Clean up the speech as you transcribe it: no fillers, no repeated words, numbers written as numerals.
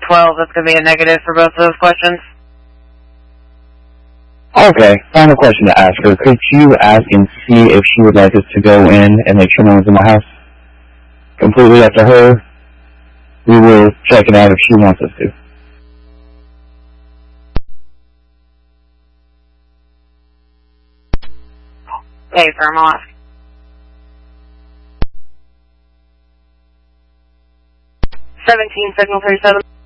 12, that's going to be a negative for both of those questions. Okay, final question to ask her. Could you ask and see if she would like us to go in and make sure no one's in the house? Completely up to her. We will check it out if she wants us to. Okay, sir, I'm going to ask. 17, signal 37.